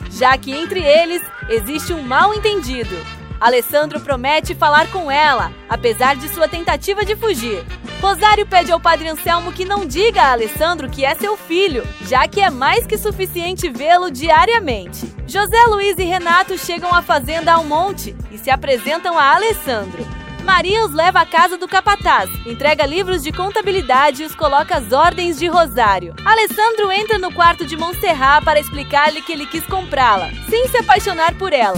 já que entre eles existe um mal-entendido. Alessandro promete falar com ela, apesar de sua tentativa de fugir. Rosário pede ao padre Anselmo que não diga a Alessandro que é seu filho, já que é mais que suficiente vê-lo diariamente. José Luiz e Renato chegam à fazenda Almonte e se apresentam a Alessandro. Maria os leva à casa do capataz, entrega livros de contabilidade e os coloca às ordens de Rosário. Alessandro entra no quarto de Montserrat para explicar-lhe que ele quis comprá-la, sem se apaixonar por ela,